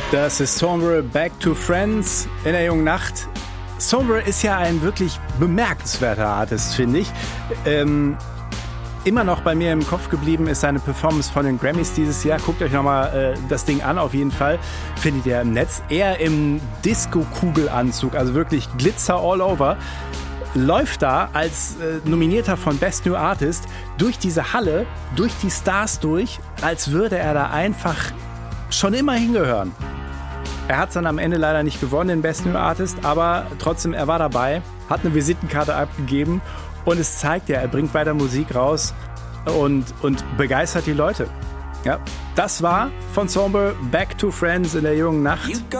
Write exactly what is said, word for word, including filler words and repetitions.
Das ist Sombre, Back to Friends in der jungen Nacht. Sombre ist ja ein wirklich bemerkenswerter Artist, finde ich. Ähm, immer noch bei mir im Kopf geblieben ist seine Performance von den Grammys dieses Jahr. Guckt euch nochmal äh, das Ding an, auf jeden Fall. Findet ihr im Netz. Er im Disco-Kugelanzug, also wirklich Glitzer all over. Läuft da als äh, Nominierter von Best New Artist durch diese Halle, durch die Stars durch, als würde er da einfach schon immer hingehören. Er hat dann am Ende leider nicht gewonnen, den Best New Artist, aber trotzdem, er war dabei, hat eine Visitenkarte abgegeben und es zeigt ja, er bringt weiter Musik raus und, und begeistert die Leute. Ja, das war von Sombre Back to Friends in der jungen Nacht.